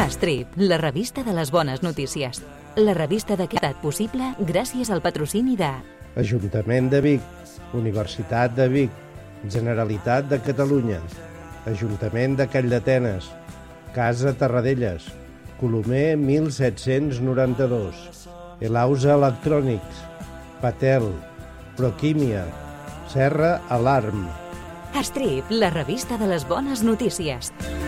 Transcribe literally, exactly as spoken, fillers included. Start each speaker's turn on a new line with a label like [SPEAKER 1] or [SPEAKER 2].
[SPEAKER 1] Strip, la revista de les bones notícies. La revista que ha estat possible gràcies al patrocini de
[SPEAKER 2] Ajuntament de Vic, Universitat de Vic, Generalitat de Catalunya, Ajuntament de Calldetenes, Casa Terradellas, Colomer mil set-cents noranta-dos, Elausa Electrònics, Patel, Proquímia, Serra Alarm.
[SPEAKER 1] Strip, la revista de les bones notícies.